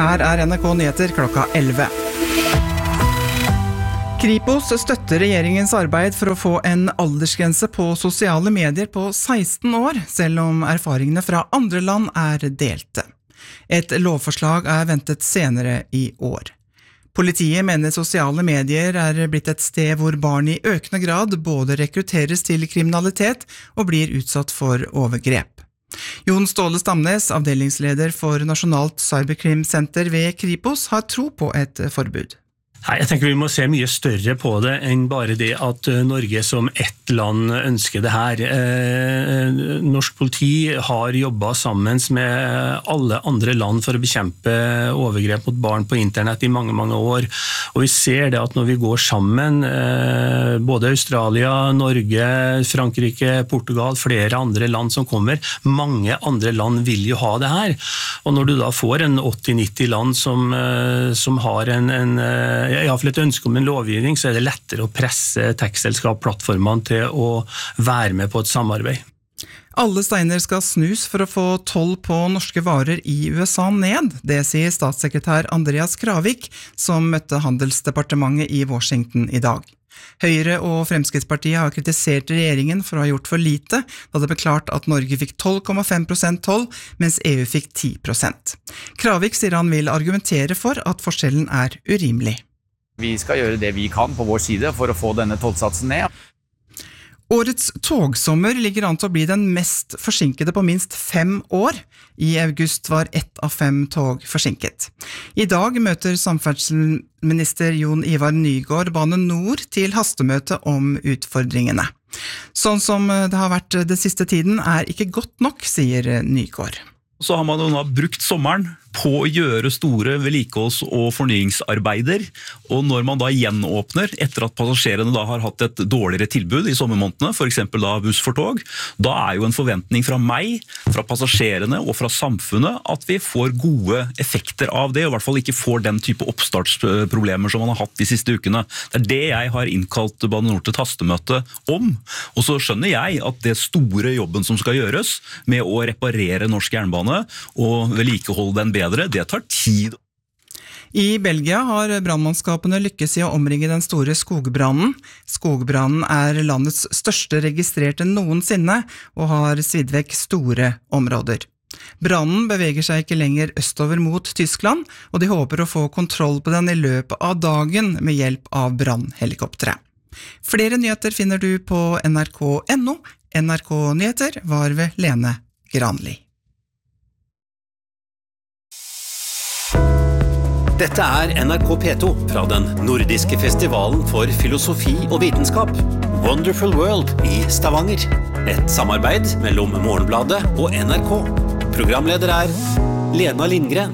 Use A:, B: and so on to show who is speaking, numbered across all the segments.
A: Her NRK Nyheter klokka 11. Kripos støtter regjeringens arbeid for å få en aldersgrense på sosiale medier på 16 år, selv om erfaringene fra andre land delte. Et lovforslag ventet senere i år. Politiet mener sosiale medier blitt et sted hvor barn i økende grad både rekrutteres til kriminalitet og blir utsatt for overgrep. Jon Ståle Stamnes, avdelingsleder for Nasjonalt Cyberkrimsenter ved Kripos, har tro på et forbud.
B: Nei, jeg tenker vi må se mye større på det enn bare det at Norge som ett land ønsker det her. Norsk politi har jobbet sammen med alle andre land for å bekjempe overgrep mot barn på internett i mange, mange år. Og vi ser det at når vi går sammen, både Australia, Norge, Frankrike, Portugal, flere andre land som kommer, mange andre land vil jo ha det her. Og når du da får en 80-90 land som har i hvert fall et ønske om en lovgivning, så det lettere å presse tekstselskap-plattformene til å være med på et samarbeid.
A: Alle steiner skal snus for å få toll på norske varer i USA ned, det sier statssekretær Andreas Kravik, som møtte Handelsdepartementet i Washington i dag. Høyre og Fremskrittspartiet har kritisert regjeringen for å ha gjort for lite, da det ble klart at Norge fikk 12,5% toll, mens EU fikk 10%. Kravik sier han vil argumentere for at forskjellen urimelig.
C: Vi skal gjøre det vi kan på vår side for å få denne tollsatsen ned.
A: Årets togsommer ligger an til å bli den mest forsinkede på minst 5 år. I august var 1 av 5 tog forsinket. I dag møter samferdselsminister Jon Ivar Nygård Bane Nor til hastemøte om utfordringene. Sånn som det har vært den siste tiden ikke godt nok, sier Nygård.
D: Så har man jo nå brukt sommeren på å gjøre store vedlikeholds- og fornyingsarbeider, og når man da gjenåpner etter at passasjerene da har hatt et dårligere tilbud i sommermånedene, for eksempel da buss for tog, da jo en forventning fra meg, fra passasjerene og fra samfunnet at vi får gode effekter av det, og i hvert fall ikke får den type oppstartsproblemer som man har hatt de siste ukene. Det det jeg har innkalt Bane Nor til et hastemøte om, og så skjønner jeg at det store jobben som skal gjøres med å reparere norsk jernbane og vedlikeholde den bedre, det tar tid.
A: I Belgia har brannmannskapene lykkes i å omringe den store skogbrannen. Skogbrannen landets største registrerte noensinne og har svidd vekk store områder. Brannen beveger seg ikke lenger østover mot Tyskland, og de håper å få kontroll på den i løpet av dagen med hjelp av brannhelikoptre. Flere nyheter finner du på nrk.no. NRK Nyheter var ved Lene Granli.
E: Dette NRK P2 fra den nordiske festivalen for filosofi og vitenskap, Wonderful World i Stavanger. Et samarbeid mellom Morgenbladet og NRK. Programleder Lena Lindgren.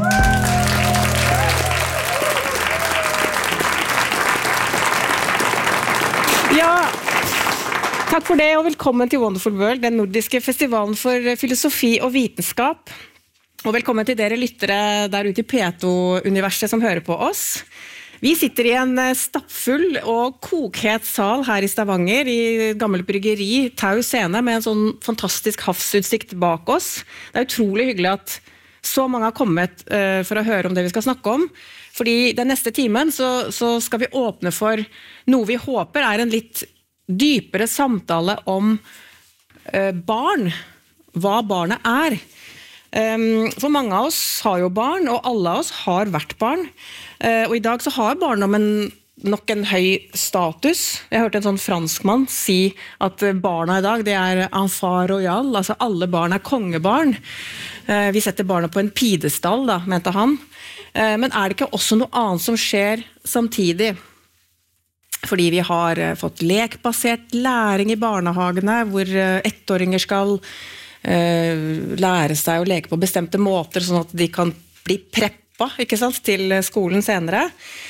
F: Ja, takk for det, og velkommen til Wonderful World, den nordiske festivalen for filosofi og vitenskap. Og velkommen til dere lyttere der ute i P2-universet som hører på oss. Vi sitter i en stappfull og kokhet sal her i Stavanger, i gammel bryggeri, Tau Scene, med en sånn fantastisk havsutsikt bak oss. Det utrolig hyggelig at så mange har kommet for å høre om det vi skal snakke om. Fordi den neste timen så skal vi åpne for noe vi håper en litt dypere samtale om barn, hva barnet For mange av oss har jo barn, og alle av oss har vært barn. Og i dag så har barndommen nok en høy status. Jeg hørte en sånn franskmann si at barna i dag, det enfant royal, altså alle barn kongebarn. Vi setter barna på en pidestall, da, mente han. Men det ikke også noe annet som skjer samtidig? Fordi vi har fått lekbasert læring i barnehagene, hvor ettåringer skal lære seg å leke på bestemte måter, sånn at de kan bli preppa, ikke sant, til skolen senere.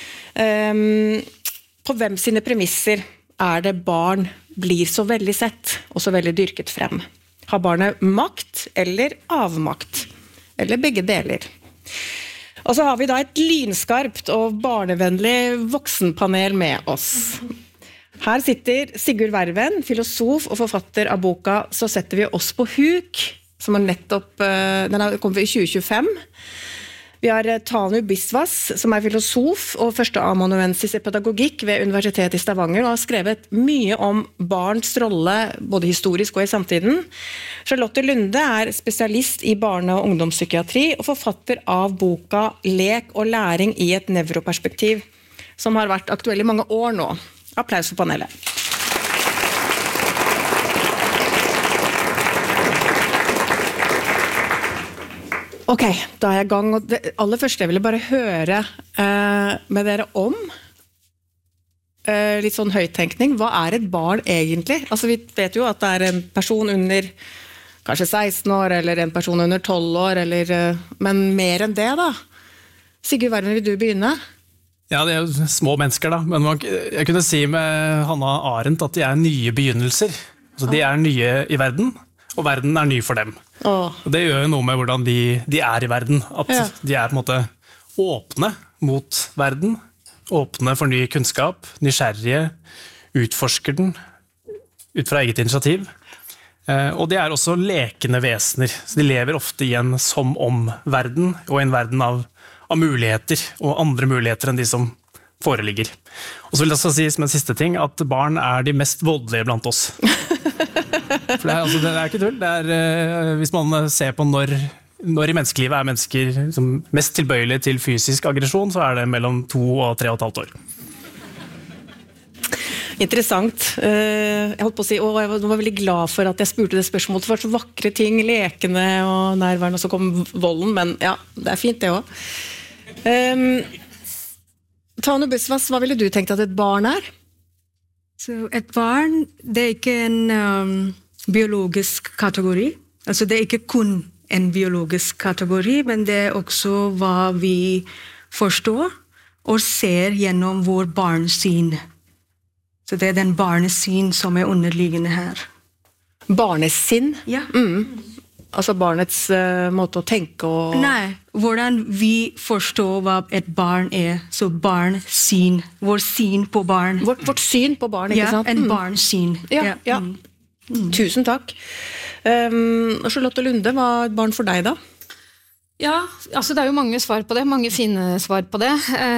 F: På hvem sine premisser det barn blir så veldig sett og så veldig dyrket frem? Har barnet makt eller avmakt? Eller begge deler? Og så har vi da et lynskarpt og barnevennlig voksenpanel med oss. Her sitter Sigurd Verven, filosof og forfatter av boka «Så setter vi oss på huk», som nettopp, den kom i 2025. Vi har Tanu Biswas, som filosof og førsteamanuensis I pedagogikk ved Universitetet I Stavanger, og har skrevet mye om barns rolle, både historisk og I samtiden. Charlotte Lunde spesialist I barne- og ungdomspsykiatri, og forfatter av boka Lek og læring I et nevroperspektiv, som har vært aktuell I mange år nå. Applaus for panelet. Ok, da jeg I gang, og det aller første jeg ville bare høre med dere om, litt sånn høyttenkning, hva et barn egentlig? Altså vi vet jo at det en person under kanskje 16 år, eller en person under 12 år, men mer enn det da. Sigurd Verven, vil du begynne?
G: Ja, det jo små mennesker da, men jeg kunne si med Hannah Arendt at de nye begynnelser. Altså, de nye I verden, og verden ny for dem. Og det gjør jo noe med hvordan de I verden, at de på en måte åpne mot verden, åpne for ny kunnskap, nysgjerrige, utforsker den ut fra eget initiativ. Og de også lekende vesener, så de lever ofte I en som-om-verden, og I en verden av muligheter, og andre muligheter enn de som foreligger. Og så vil jeg også si som en siste ting, at barn de mest voldelige blant oss. For det ikke tull. Hvis man ser på når I menneskelivet mennesker som mest tilbøyelige til fysisk aggresjon, så det mellom 2 og 3,5 år.
F: Interessant. Jeg holdt på å si, og jeg var veldig glad for at jeg spurte det spørsmålet, for det var så vakre ting, lekende og nærværende, og så kom volden, men ja, det fint det også. Tanu Biswas, hva ville du tenkt at et barn
H: Så et barn, det ikke en biologisk kategori. Altså det ikke kun en biologisk kategori, men det også hva vi forstår og ser gjennom vår barnesyn. Så det den barnesyn som underliggende her.
F: Barnesinn?
H: Ja.
F: Altså barnets måte å tenke og...
H: Nei, hvordan vi forstår hva et barn så barnsyn, vår syn på barn.
F: Vårt syn på barn, ikke sant?
H: Ja, en barnsyn.
F: Ja. Tusen takk. Charlotte Lunde, hva et barn for deg da?
I: Ja, altså det jo mange svar på det, mange fine svar på det.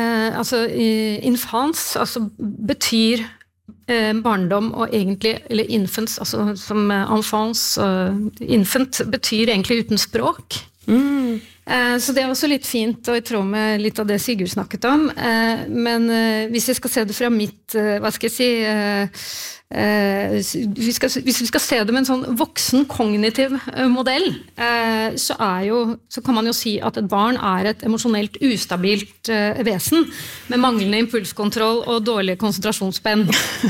I: Infans betyr barndom og egentlig, eller infants, altså som enfants, infant betyr egentlig uten språk. Så det også litt fint, og I tråd med litt av det Sigurd snakket om. Men hvis jeg skal se det fra mitt, hva skal jeg si, hvis vi skal se det med en sånn voksen kognitiv modell, så kan man jo si at et barn et emosjonelt ustabilt vesen, med manglende impulskontroll og dårlig konsentrasjonsspenn.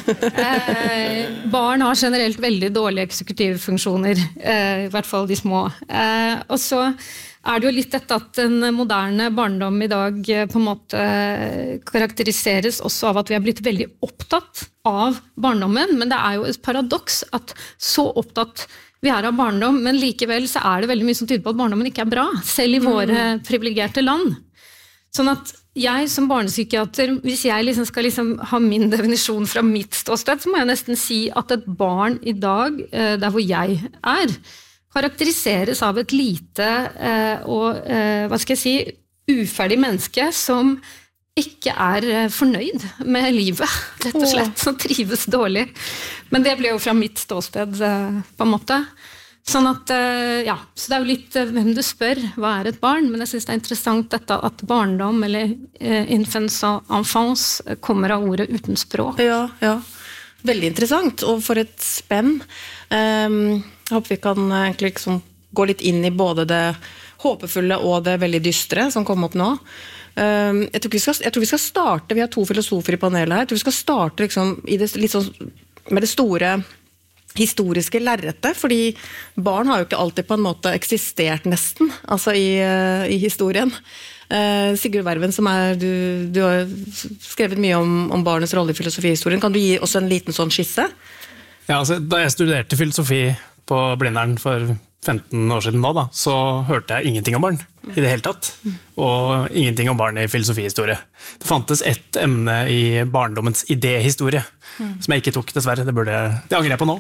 I: Barn har generelt veldig dårlige eksekutive funksjoner, I hvert fall de små. Og så det jo litt dette at den moderne barndom I dag på en måte karakteriseres også av at vi blitt veldig opptatt av barndommen, men det jo et paradoks at så opptatt vi av barndom, men likevel så det veldig mye som tyder på at barndommen ikke bra, selv I våre privilegerte land. Sånn at jeg som barnepsykiater, hvis jeg skal ha min definisjon fra mitt ståsted, så må jeg nesten si at et barn I dag, der hvor jeg karakteriseres av et lite og, hva skal jeg si, uferdig menneske som ikke fornøyd med livet, rett og slett, som trives dårlig. Men det ble jo fra mitt ståsted, på en måte. Sånn at, ja, så det jo litt hvem du spør, hva et barn, men jeg synes det interessant dette at barndom, eller infants og enfants, kommer av ordet uten språk.
F: Ja. Veldig interessant, og for et spenn. Jeg håper vi kan egentlig gå litt inn I både det håpefulle og det veldig dystre som kom opp nå. Jeg tror vi skal starte, vi har 2 filosofer I panelet her, jeg tror vi skal starte I det, litt med det store historiske lerretet, fordi barn har jo ikke alltid på en måte eksistert nesten, altså I historien. Sigurd Verven, som du har skrevet mye om barnets rolle I filosofihistorien, kan du gi oss en liten sånn skisse?
G: Ja, altså, da jeg studerte filosofi på Blindern for 15 år siden nå, da, så hørte jeg ingenting om barn i det hele tatt. Og ingenting om barn i filosofihistorie. Det fantes ett emne i barndommens idéhistorie, som jeg ikke tok, dessverre. Det angrer jeg på nå.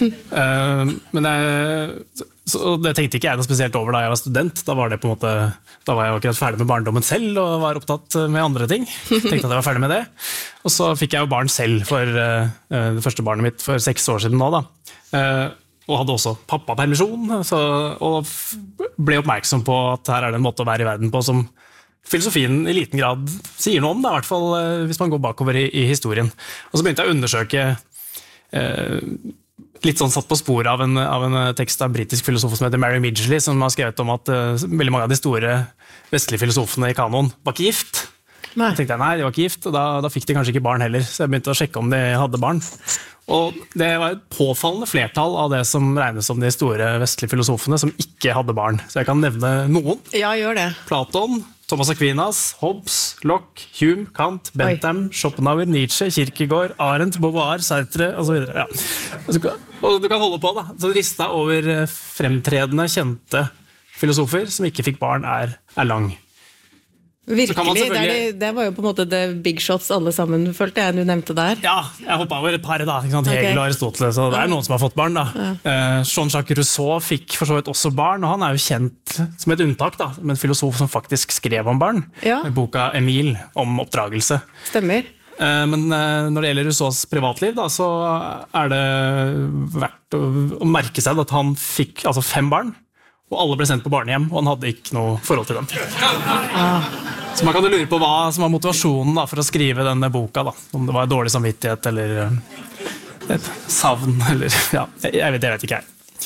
G: Det tenkte ikke jeg noe spesielt over da jeg var student. Da var jeg akkurat ferdig med barndommen selv, og var opptatt med andre ting. Tenkte at jeg var ferdig med det. Og så fikk jeg jo barn selv for det første barnet mitt for 6 år siden nå, da. Og hadde også pappapermisjon, og ble oppmerksom på at her er det en måte å være i verden på som filosofien i liten grad sier noe om, da, i hvert fall hvis man går bakover i historien. Og så begynte jeg å undersøke, litt sånn satt på sporet av en tekst av en britisk filosof som heter Mary Midgley, som har skrevet om at veldig mange av de store vestlige filosofene i kanon var ikke gift. Jeg tenkte nei, de var ikke gift, og da fikk de kanskje ikke barn heller, så jeg begynte å sjekke om de hadde barn. Og det var et påfallende flertall av det som regnes som de store vestlige filosofene som ikke hadde barn. Så jeg kan nevne noen.
F: Ja, gjør det.
G: Platon, Thomas Aquinas, Hobbes, Locke, Hume, Kant, Bentham, Schopenhauer, Nietzsche, Kierkegaard, Arendt, Beauvoir, Sartre og så videre. Ja. Og du kan holde på da. Så lista over fremtredende, kjente filosofer som ikke fikk barn er lang.
F: Virkelig, det var jo på en måte the big shots alle sammen, følte jeg du nevnte der.
G: Ja, jeg hoppet over et par da, Hegel og Aristoteles, så det er noen som har fått barn da. Jean-Jacques Rousseau fikk for så vidt også barn, og han er jo kjent som et unntak da, som en filosof som faktisk skrev om barn, med boka Emile om oppdragelse.
F: Stemmer.
G: Men når det gjelder Rousseaus privatliv da, så er det verdt å merke seg at han fikk 5 barn, og alle ble sendt på barnehjem, og han hadde ikke noe forhold til dem. Så man kan jo lure på hva som var motivasjonen da, for å skrive denne boka, da. Om det var dårlig samvittighet, eller et savn, eller ja, jeg vet ikke jeg.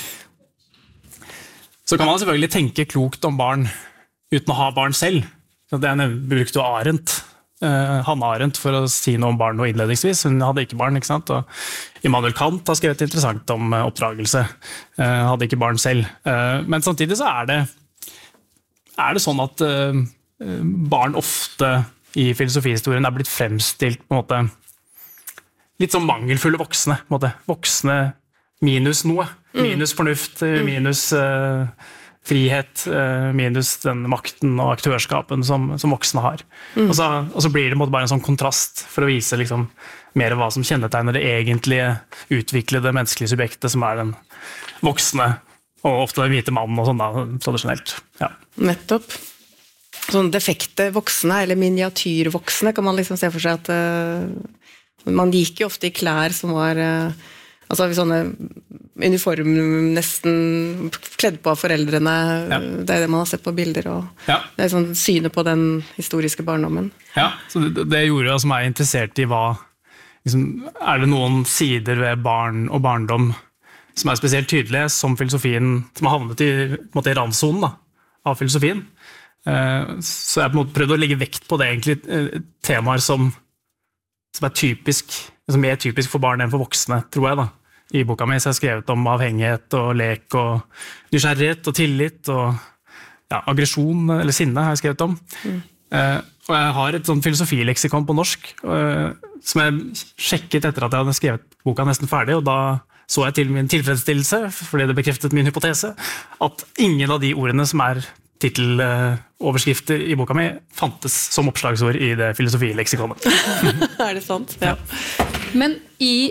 G: Så kan man selvfølgelig tenke klokt om barn uten å ha barn selv. Det brukte jo Arendt, Hanne Arendt, for å si noe om barn og innledningsvis. Hun hadde ikke barn, ikke sant? Og Immanuel Kant har skrevet interessant om oppdragelse. Hadde ikke barn selv. Men samtidig så er det sånn at barn ofte i filosofihistorien er blitt fremstilt på en måte litt sånn mangelfulle voksne. På en måte. Voksne minus noe. Minus fornuft, minus frihet, minus den makten og aktørskapen som voksne har. Og så blir det bare en sånn kontrast for å vise liksom mer av hva som kjennetegner det egentlige utviklede menneskelige subjektet, som er den voksne, og ofte den hvite mannen og sånn da, tradisjonelt. Ja.
F: Nettopp. Sånn defekte voksne, eller miniatyrvoksne, kan man liksom se for seg at man gikk jo ofte i klær som var sånne uniform nesten kledd på av foreldrene. Ja. Det er det man har sett på bilder, og det er sånn synet på den historiske barndommen.
G: Ja, så det gjorde jeg som er interessert i hva liksom, er det noen sider ved barn og barndom som er spesielt tydelige, som filosofien som har havnet i, på en måte, i randsonen da, av filosofien. Så jeg på en måte prøvde å legge vekt på det egentlig temaer som er typisk, mer typisk for barn enn for voksne, tror jeg da. I boka mi så har jeg skrevet om avhengighet og lek og nysgjerrighet og tillit og aggresjon eller sinne har jeg skrevet om. Og jeg har et sånn filosofileksikon på norsk som jeg sjekket etter at jeg hadde skrevet boka nesten ferdig, og da så jeg til min tilfredsstillelse, fordi det bekreftet min hypotese, at ingen av de ordene som er titeloverskrifter i boka mi fantes som oppslagsord i det filosofileksikonet.
F: Er det sant? Ja.
I: Men i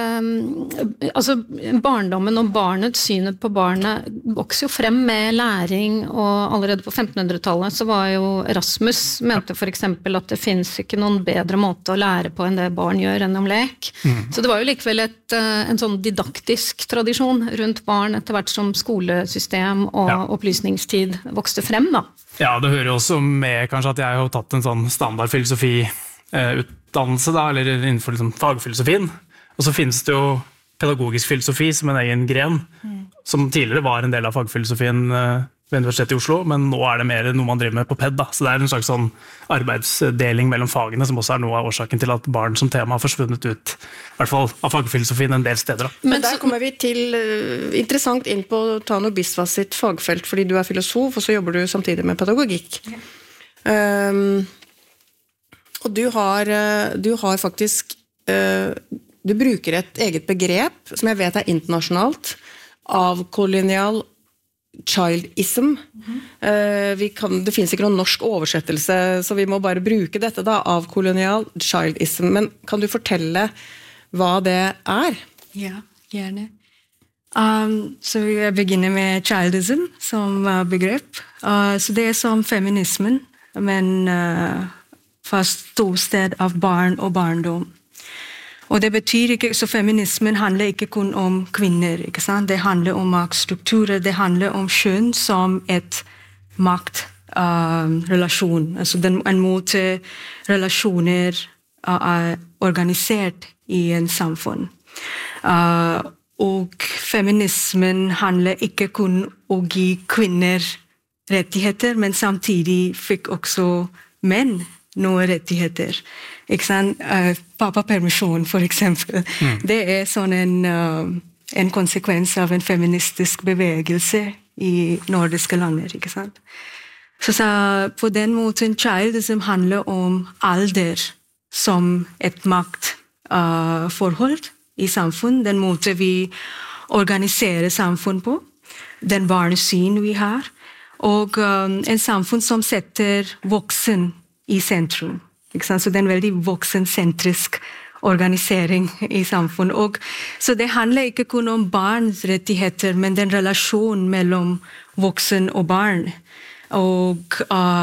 I: barndommen og barnet, synet på barnet vokser jo frem med læring, og allerede på 1500-tallet så var jo Erasmus mente for eksempel at det finnes ikke noen bedre måte å lære på enn det barn gjør enn om lek. Så det var jo likevel en sånn didaktisk tradisjon rundt barn etter hvert som skolesystem og opplysningstid vokste frem da.
G: Ja, det hører jo også med kanskje at jeg har tatt en sånn standard filosofi utdannelse da, eller innenfor liksom fagfilosofien. Og så finnes det jo pedagogisk filosofi som en egen gren, som tidligere var en del av fagfilosofien ved Universitetet i Oslo, men nå er det mer noe man driver med på PED. Da. Så det er en slags sånn arbeidsdeling mellom fagene, som også er noe av årsaken til at barn som tema har forsvunnet ut, i hvert fall av fagfilosofien en del steder. Da.
F: Men der kommer vi til interessant inn på Tano Biswas sitt fagfelt, fordi du er filosof, og så jobber du samtidig med pedagogikk. Og du har faktisk, du bruker et eget begrep, som jeg vet er internasjonalt, avkolonial childism. Det finnes ikke noen norsk oversettelse, så vi må bare bruke dette da, av kolonial childism. Men kan du fortelle hva det er?
H: Ja, gjerne. Så jeg begynner med childism som begrep. Så det som feminismen, men fra ståsted av barn og barndom. Og det betyr ikke, så feminismen handler ikke kun om kvinner, ikke sant? Det handler om maktstrukturer, det handler om kjønn som et maktrelasjon, altså en måte relasjoner er organisert i en samfunn. Og feminismen handler ikke kun om å gi kvinner rettigheter, men samtidig fikk også menn noen rettigheter. Ikke sant? Pappapermisjon, for eksempel. Det sånn en konsekvens av en feministisk bevegelse i nordiske lander, ikke sant? Så på den måten childism handler om alder som et maktforhold i samfunn, den måte vi organiserer samfunn på, den barnesyn vi har, og en samfunn som setter voksen i sentrum. Ikke sant? Så det en veldig voksensentrisk organisering i samfunn. Og, så det handler ikke kun om barns rettigheter, men den relasjonen mellom voksen og barn. Og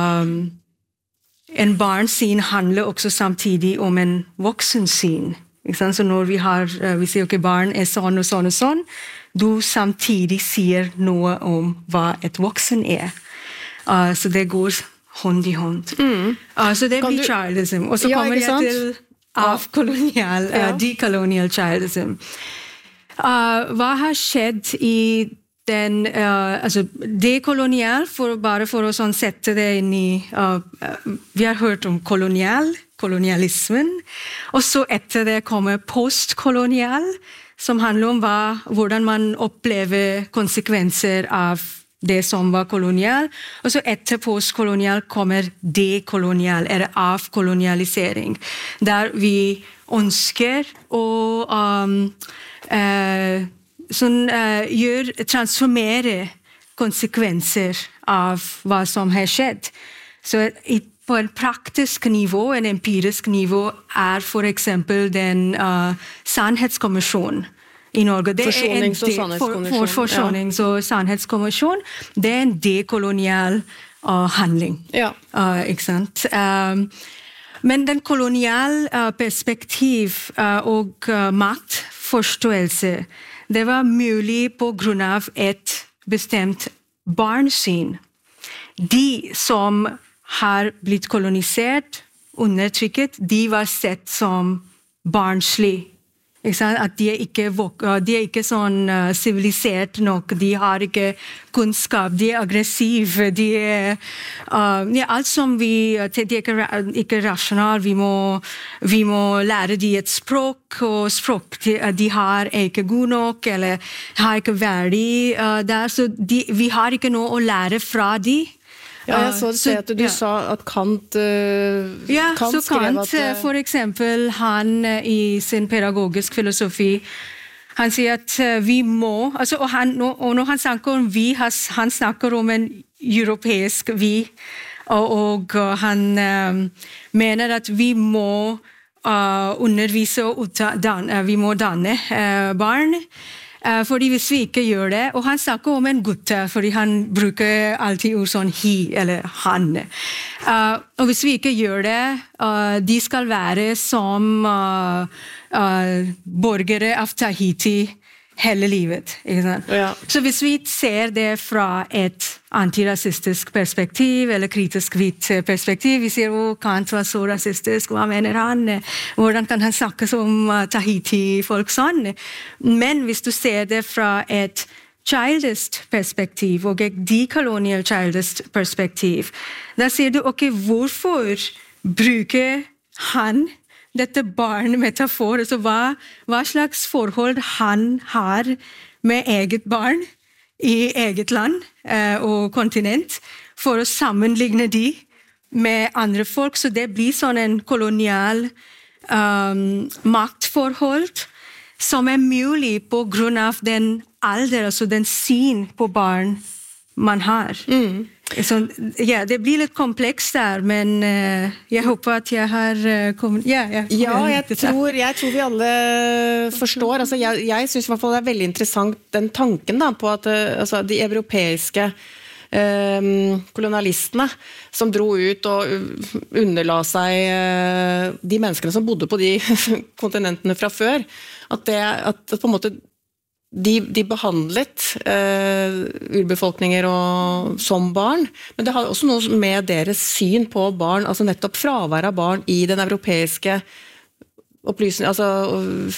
H: en barnsyn handler også samtidig om en voksensyn. Ikke sant? Så når vi sier at barn sånn og sånn og sånn, du samtidig sier noe om hva et voksen så det går hånd i hånd. Så det blir childism. Og så kommer jeg til avkolonial, decolonial childism. Hva har skjedd i den, dekolonial, bare for å sånn sette det inn i, vi har hørt om kolonialismen, og så etter det kommer postkolonial, som handler om hvordan man opplever konsekvenser av det som var kolonial, og så etter postkolonial kommer dekolonial, avkolonialisering, der vi ønsker å transformere konsekvenser av hva som har skjedd. Så på en praktisk nivå, en empirisk nivå, for eksempel den sannhetskommisjonen i Norge. Det
F: Forsonings- og sannhetskommisjon.
H: Forsonings- og sannhetskommisjon. Det en dekolonial handling.
F: Ja.
H: Ikke sant? Men den kolonial perspektiv og maktforståelse, det var mulig på grunn av et bestemt barnsyn. De som har blitt kolonisert, undertrykket, de var sett som barnslig. At de ikke sånn sivilisert nok, de har ikke kunnskap, de aggressive, alt som de ikke rasjonal, vi må lære de et språk, og språk de har ikke god nok, eller har ikke verdi der, så vi har ikke noe å lære fra de.
F: Ja, jeg så at du sa at Kant skrev at
H: for eksempel, han i sin pedagogisk filosofi, han sier at vi må, og når han snakker om vi, han snakker om en europeisk vi, og han mener at vi må undervise og vi må danne barn, fordi hvis vi ikke gjør det, og han snakker om en gutt, fordi han bruker alltid ord sånn hi, eller han. Og hvis vi ikke gjør det, de skal være som borgere av Tahiti hele livet. Ikke sant? Ja. Så hvis vi ser det fra et antirasistisk perspektiv, eller kritisk hvitt perspektiv, vi sier Kant var så rasistisk, hva mener han? Hvordan kan han snakke som Tahiti-folk sånn? Men hvis du ser det fra et childist perspektiv, og et decolonial childist perspektiv, da sier du, ok, hvorfor bruker han dette barnmetafor, altså hva slags forhold han har med eget barn i eget land og kontinent, for å sammenligne de med andre folk, så det blir sånn en kolonial maktforhold som mulig på grunn av den alder, altså den syn på barn man har. Så, ja, det blir litt komplekst der, men jeg håper at jeg har kommet...
F: Jeg tror vi alle forstår. Altså, jeg synes I hvert fall det veldig interessant den tanken da, på at altså, de europeiske kolonialistene som dro ut og underla seg de menneskene som bodde på de kontinentene fra før, at på en måte de behandlet urbefolkninger som barn, men det har også noe med deres syn på barn, altså nettopp fravær av barn I den europeiske